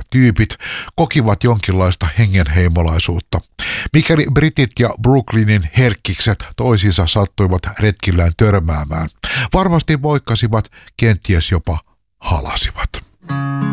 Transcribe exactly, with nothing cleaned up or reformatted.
tyypit kokivat jonkinlaista hengenheimolaisuutta. Mikäli britit ja Brooklynin herkkikset toisiinsa sattuivat retkillään törmäämään, varmasti moikkasivat, kenties jopa halasivat.